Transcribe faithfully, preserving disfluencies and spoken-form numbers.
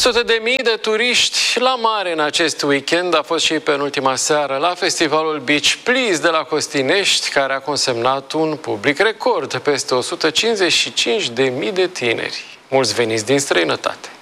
Sute de mii de turiști la mare în acest weekend, a fost și penultima seară la festivalul Beach Please de la Costinești, care a consemnat un public record, peste o sută cincizeci și cinci de mii de tineri, mulți veniți din străinătate.